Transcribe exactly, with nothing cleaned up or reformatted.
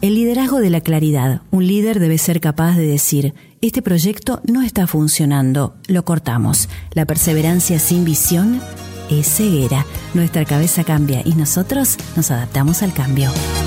El liderazgo de la claridad. Un líder debe ser capaz de decir: este proyecto no está funcionando, lo cortamos. La perseverancia sin visión es ceguera. Nuestra cabeza cambia y nosotros nos adaptamos al cambio.